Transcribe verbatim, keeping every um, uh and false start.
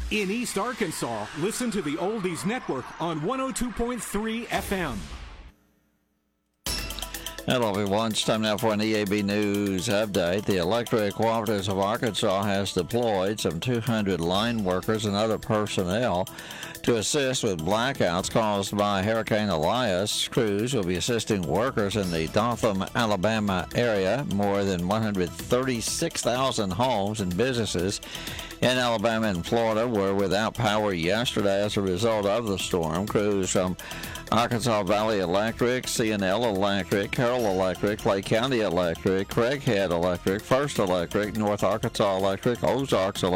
In East Arkansas, listen to the Oldies Network on one oh two point three F M. Hello, everyone. It's time now for an E A B News update. The Electric Cooperatives of Arkansas has deployed some two hundred line workers and other personnel to assist with blackouts caused by Hurricane Elias. Crews will be assisting workers in the Dothan, Alabama area. More than one hundred thirty-six thousand homes and businesses in Alabama and Florida were without power yesterday as a result of the storm. Crews from Arkansas Valley Electric, C N L Electric, Carroll Electric, Clay County Electric, Craighead Electric, First Electric, North Arkansas Electric, Ozarks Electric,